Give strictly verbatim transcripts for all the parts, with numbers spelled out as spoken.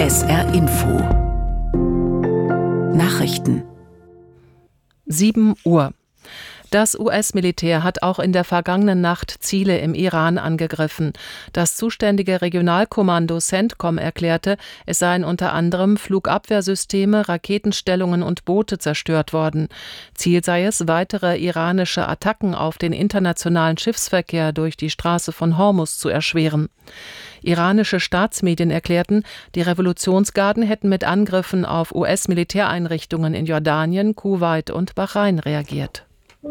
S R Info Nachrichten. sieben Uhr. Das U S-Militär hat auch in der vergangenen Nacht Ziele im Iran angegriffen. Das zuständige Regionalkommando CENTCOM erklärte, es seien unter anderem Flugabwehrsysteme, Raketenstellungen und Boote zerstört worden. Ziel sei es, weitere iranische Attacken auf den internationalen Schiffsverkehr durch die Straße von Hormuz zu erschweren. Iranische Staatsmedien erklärten, die Revolutionsgarden hätten mit Angriffen auf U S-Militäreinrichtungen in Jordanien, Kuwait und Bahrain reagiert.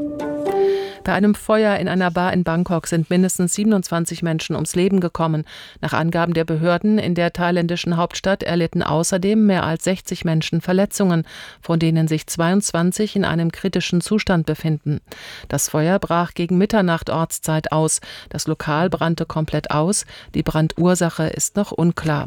Bei einem Feuer in einer Bar in Bangkok sind mindestens siebenundzwanzig Menschen ums Leben gekommen. Nach Angaben der Behörden in der thailändischen Hauptstadt erlitten außerdem mehr als sechzig Menschen Verletzungen, von denen sich zweiundzwanzig in einem kritischen Zustand befinden. Das Feuer brach gegen Mitternacht Ortszeit aus. Das Lokal brannte komplett aus. Die Brandursache ist noch unklar.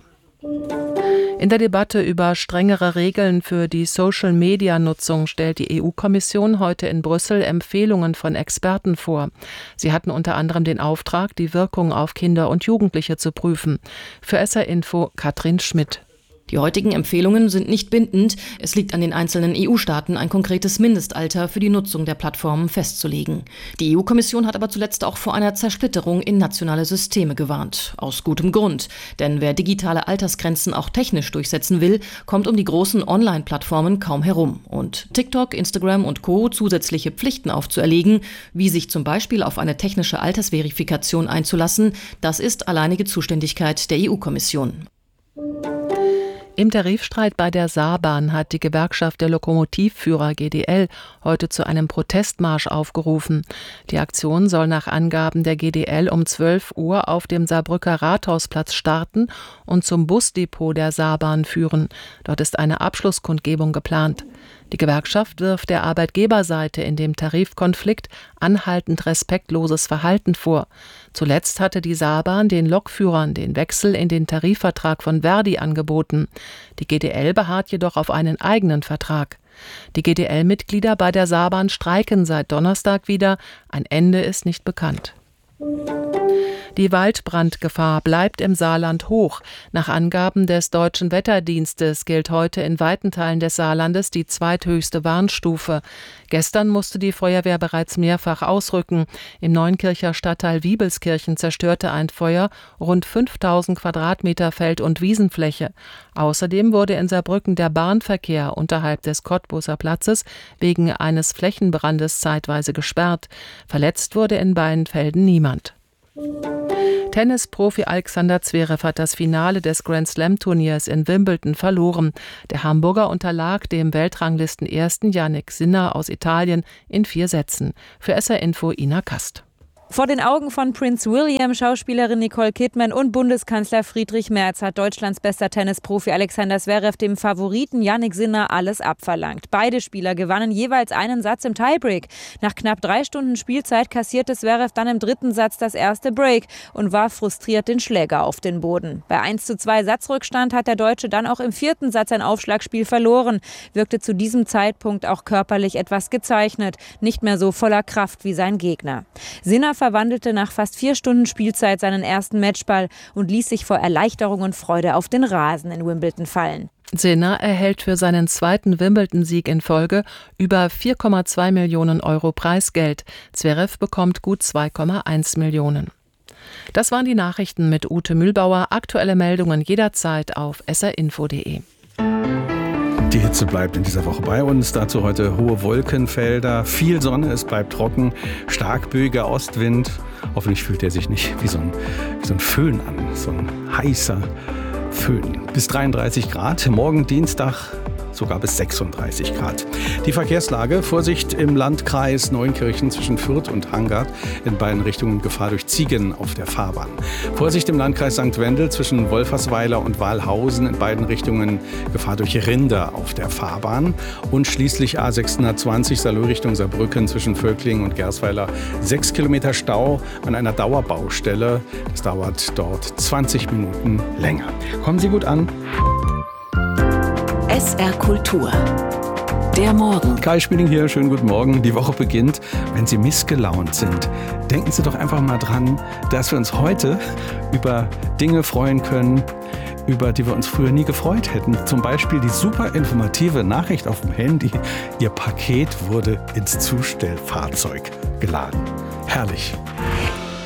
In der Debatte über strengere Regeln für die Social-Media-Nutzung stellt die E U-Kommission heute in Brüssel Empfehlungen von Experten vor. Sie hatten unter anderem den Auftrag, die Wirkung auf Kinder und Jugendliche zu prüfen. Für S R Info Katrin Schmidt. Die heutigen Empfehlungen sind nicht bindend. Es liegt an den einzelnen E U-Staaten, ein konkretes Mindestalter für die Nutzung der Plattformen festzulegen. Die E U-Kommission hat aber zuletzt auch vor einer Zersplitterung in nationale Systeme gewarnt. Aus gutem Grund. Denn wer digitale Altersgrenzen auch technisch durchsetzen will, kommt um die großen Online-Plattformen kaum herum. Und TikTok, Instagram und Co. zusätzliche Pflichten aufzuerlegen, wie sich zum Beispiel auf eine technische Altersverifikation einzulassen, das ist alleinige Zuständigkeit der E U-Kommission. Im Tarifstreit bei der Saarbahn hat die Gewerkschaft der Lokomotivführer G D L heute zu einem Protestmarsch aufgerufen. Die Aktion soll nach Angaben der G D L um zwölf Uhr auf dem Saarbrücker Rathausplatz starten und zum Busdepot der Saarbahn führen. Dort ist eine Abschlusskundgebung geplant. Die Gewerkschaft wirft der Arbeitgeberseite in dem Tarifkonflikt anhaltend respektloses Verhalten vor. Zuletzt hatte die Saarbahn den Lokführern den Wechsel in den Tarifvertrag von Verdi angeboten. Die G D L beharrt jedoch auf einen eigenen Vertrag. Die G D L-Mitglieder bei der Saarbahn streiken seit Donnerstag wieder. Ein Ende ist nicht bekannt. Die Waldbrandgefahr bleibt im Saarland hoch. Nach Angaben des Deutschen Wetterdienstes gilt heute in weiten Teilen des Saarlandes die zweithöchste Warnstufe. Gestern musste die Feuerwehr bereits mehrfach ausrücken. Im Neunkircher Stadtteil Wiebelskirchen zerstörte ein Feuer rund fünftausend Quadratmeter Feld- und Wiesenfläche. Außerdem wurde in Saarbrücken der Bahnverkehr unterhalb des Cottbuser Platzes wegen eines Flächenbrandes zeitweise gesperrt. Verletzt wurde in Beinfelden niemand. Tennisprofi Alexander Zverev hat das Finale des Grand-Slam-Turniers in Wimbledon verloren. Der Hamburger unterlag dem Weltranglistenersten Jannik Sinner aus Italien in vier Sätzen. Für S R Info Ina Kast. Vor den Augen von Prince William, Schauspielerin Nicole Kidman und Bundeskanzler Friedrich Merz hat Deutschlands bester Tennisprofi Alexander Zverev dem Favoriten Jannik Sinner alles abverlangt. Beide Spieler gewannen jeweils einen Satz im Tiebreak. Nach knapp drei Stunden Spielzeit kassierte Zverev dann im dritten Satz das erste Break und warf frustriert den Schläger auf den Boden. Bei eins zu zwei Satzrückstand hat der Deutsche dann auch im vierten Satz ein Aufschlagspiel verloren, wirkte zu diesem Zeitpunkt auch körperlich etwas gezeichnet, nicht mehr so voller Kraft wie sein Gegner. Sinner verwandelte nach fast vier Stunden Spielzeit seinen ersten Matchball und ließ sich vor Erleichterung und Freude auf den Rasen in Wimbledon fallen. Sinner erhält für seinen zweiten Wimbledon-Sieg in Folge über vier Komma zwei Millionen Euro Preisgeld. Zverev bekommt gut zwei Komma eins Millionen. Das waren die Nachrichten mit Ute Mühlbauer. Aktuelle Meldungen jederzeit auf s r info punkt de. Die Hitze bleibt in dieser Woche bei uns. Dazu heute hohe Wolkenfelder, viel Sonne, es bleibt trocken, starkböiger Ostwind. Hoffentlich fühlt er sich nicht wie so ein, wie so ein Föhn an, so ein heißer Föhn. Bis dreiunddreißig Grad, morgen Dienstag sogar bis sechsunddreißig Grad. Die Verkehrslage: Vorsicht im Landkreis Neunkirchen zwischen Fürth und Hangard, in beiden Richtungen Gefahr durch Ziegen auf der Fahrbahn. Vorsicht im Landkreis Sankt Wendel zwischen Wolfersweiler und Walhausen, in beiden Richtungen Gefahr durch Rinder auf der Fahrbahn. Und schließlich A sechshundertzwanzig Salö Richtung Saarbrücken zwischen Völklingen und Gersweiler. Sechs Kilometer Stau an einer Dauerbaustelle. Das dauert dort zwanzig Minuten länger. Kommen Sie gut an. S R Kultur. Der Morgen. Kai Schmieding hier, schönen guten Morgen. Die Woche beginnt. Wenn Sie missgelaunt sind, denken Sie doch einfach mal dran, dass wir uns heute über Dinge freuen können, über die wir uns früher nie gefreut hätten. Zum Beispiel die super informative Nachricht auf dem Handy, Ihr Paket wurde ins Zustellfahrzeug geladen. Herrlich.